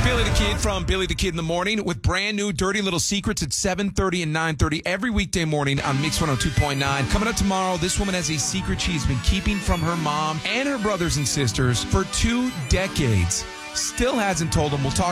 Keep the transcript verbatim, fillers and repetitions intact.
Billy the Kid from Billy the Kid in the Morning with brand new Dirty Little Secrets at seven thirty and nine thirty every weekday morning on Mix one oh two point nine. Coming up tomorrow, this woman has a secret she's been keeping from her mom and her brothers and sisters for two decades. Still hasn't told them. We'll talk